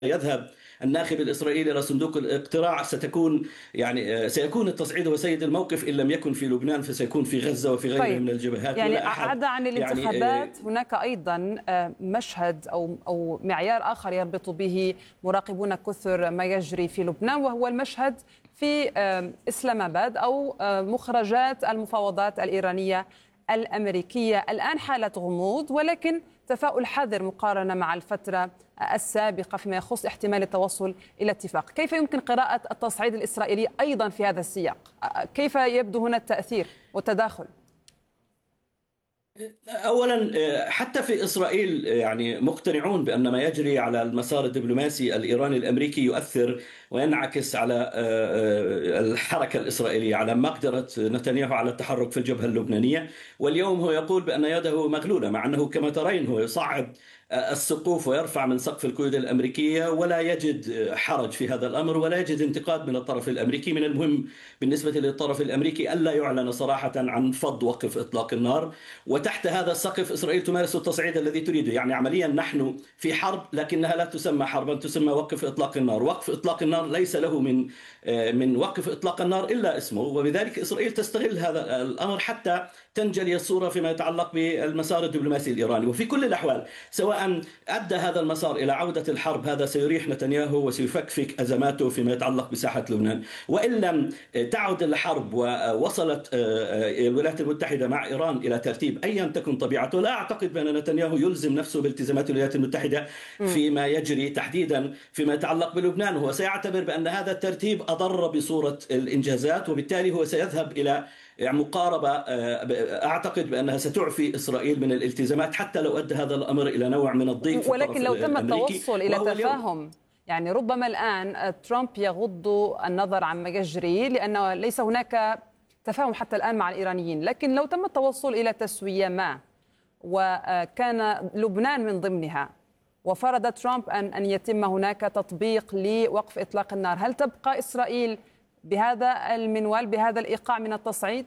يذهب الناخب الإسرائيلي إلى صندوق الاقتراع سيكون التصعيد هو سيد الموقف، إن لم يكن في لبنان فسيكون في غزة وفي غيرها من الجبهات. يعني عدا عن الانتخابات هناك أيضا مشهد أو معيار آخر يربط به مراقبون كثر ما يجري في لبنان، وهو المشهد في إسلام آباد أو مخرجات المفاوضات الإيرانية الأمريكية. الآن حالة غموض، ولكن تفاؤل حذر مقارنة مع الفترة السابقة فيما يخص احتمال التوصل إلى اتفاق. كيف يمكن قراءة التصعيد الإسرائيلي أيضا في هذا السياق؟ كيف يبدو هنا التأثير والتداخل؟ أولا، حتى في إسرائيل مقتنعون بأن ما يجري على المسار الدبلوماسي الإيراني الأمريكي يؤثر وينعكس على الحركة الإسرائيلية، على مقدرة نتنياهو على التحرك في الجبهة اللبنانية. واليوم هو يقول بأن يده مغلولة، مع أنه كما ترين هو يصعد السقوف ويرفع من سقف القيود الأمريكية، ولا يجد حرج في هذا الأمر ولا يجد انتقاد من الطرف الأمريكي. من المهم بالنسبة للطرف الأمريكي ألا يعلن صراحة عن فض وقف إطلاق النار، وتحت هذا السقف إسرائيل تمارس التصعيد الذي تريده. عمليا نحن في حرب، لكنها لا تسمى حربا، تسمى وقف إطلاق النار. وقف إطلاق النار ليس له من وقف إطلاق النار إلا اسمه، وبذلك إسرائيل تستغل هذا الأمر حتى تنجلي الصورة فيما يتعلق بالمسار الدبلوماسي الإيراني. وفي كل الأحوال سواء أدى هذا المسار إلى عودة الحرب، هذا سيريح نتنياهو وسيفكفك أزماته فيما يتعلق بساحة لبنان. وإن لم تعد الحرب ووصلت الولايات المتحدة مع إيران إلى ترتيب أيا تكن طبيعته، لا أعتقد بأن نتنياهو يلزم نفسه بالتزامات الولايات المتحدة فيما يجري تحديدا فيما يتعلق بلبنان. هو سيعتبر بأن هذا الترتيب أضر بصورة الإنجازات، وبالتالي هو سيذهب إلى مقاربة أعتقد بأنها ستعفي إسرائيل من الالتزامات، حتى لو أدى هذا الأمر إلى نوع من الضيق. ولكن لو تم التوصل إلى تفاهم، ربما الآن ترامب يغض النظر عن ما يجري لأنه ليس هناك تفاهم حتى الآن مع الإيرانيين. لكن لو تم التوصل إلى تسوية ما وكان لبنان من ضمنها، وفرض ترامب أن يتم هناك تطبيق لوقف إطلاق النار، هل تبقى إسرائيل بهذا المنوال، بهذا الإيقاع من التصعيد؟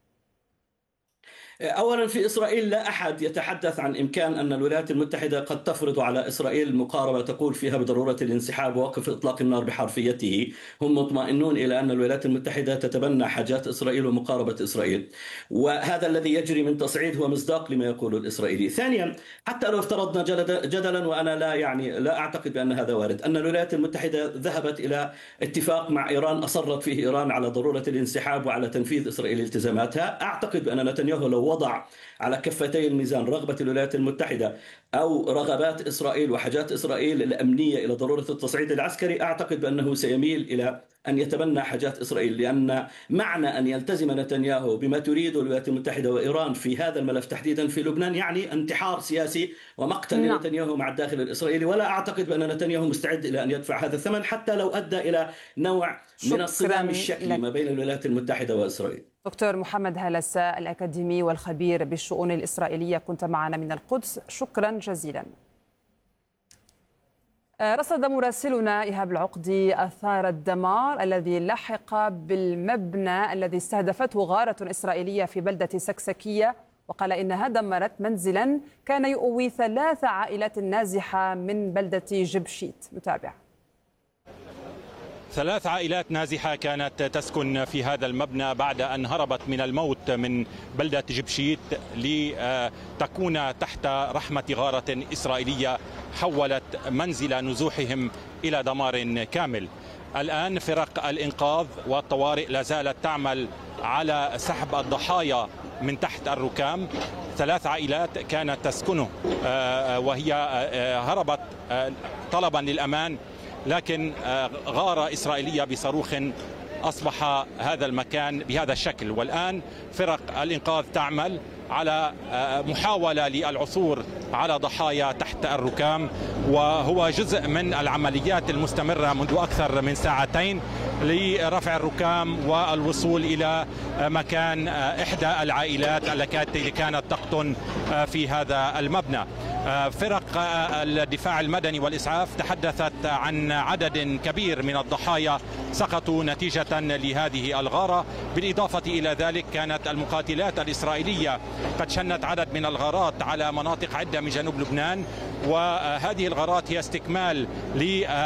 أولا، في إسرائيل لا أحد يتحدث عن إمكان أن الولايات المتحدة قد تفرض على إسرائيل مقاربة تقول فيها بضرورة الانسحاب ووقف إطلاق النار بحرفيته. هم مطمئنون إلى أن الولايات المتحدة تتبنى حاجات إسرائيل ومقاربة إسرائيل، وهذا الذي يجري من تصعيد هو مصداق لما يقوله الإسرائيلي. ثانيا، حتى لو افترضنا جدلا، وأنا لا أعتقد بأن هذا وارد، أن الولايات المتحدة ذهبت إلى اتفاق مع إيران أصرت فيه إيران على ضرورة الانسحاب وعلى تنفيذ إسرائيل التزاماتها. أعتقد بأن نتنياهو لو وضع على كفتي الميزان رغبة الولايات المتحدة أو رغبات إسرائيل وحاجات إسرائيل الأمنية إلى ضرورة التصعيد العسكري، أعتقد بأنه سيميل إلى أن يتبنى حاجات إسرائيل، لأن معنى أن يلتزم نتنياهو بما تريد الولايات المتحدة وإيران في هذا الملف تحديدا في لبنان يعني انتحار سياسي ومقتل نتنياهو مع الداخل الإسرائيلي. ولا أعتقد بأن نتنياهو مستعد إلى أن يدفع هذا الثمن، حتى لو أدى إلى نوع من الصدام الشكلي ما بين الولايات المتحدة وإسرائيل. دكتور محمد هلس، الأكاديمي والخبير بالشؤون الإسرائيلية، كنت معنا من القدس، شكرا جزيلا. رصد مراسلنا إيهاب العقدي أثار الدمار الذي لحق بالمبنى الذي استهدفته غارة إسرائيلية في بلدة سكسكية، وقال إنها دمرت منزلا كان يؤوي 3 عائلات نازحة من بلدة جبشيت. نتابع. 3 عائلات نازحة كانت تسكن في هذا المبنى بعد أن هربت من الموت من بلدة جبشيت لتكون تحت رحمة غارة إسرائيلية حولت منزل نزوحهم إلى دمار كامل. الآن فرق الإنقاذ والطوارئ لا زالت تعمل على سحب الضحايا من تحت الركام. 3 عائلات كانت تسكنه وهي هربت طلبا للأمان، لكن غارة إسرائيلية بصاروخ أصبح هذا المكان بهذا الشكل. والآن فرق الإنقاذ تعمل على محاولة للعثور على ضحايا تحت الركام، وهو جزء من العمليات المستمرة منذ أكثر من 2 ساعات لرفع الركام والوصول إلى مكان إحدى العائلات التي كانت تقطن في هذا المبنى. فرق الدفاع المدني والإسعاف تحدثت عن عدد كبير من الضحايا سقطوا نتيجة لهذه الغارة. بالإضافة إلى ذلك كانت المقاتلات الإسرائيلية قد شنت عدد من الغارات على مناطق عدة من جنوب لبنان، وهذه الغارات هي استكمال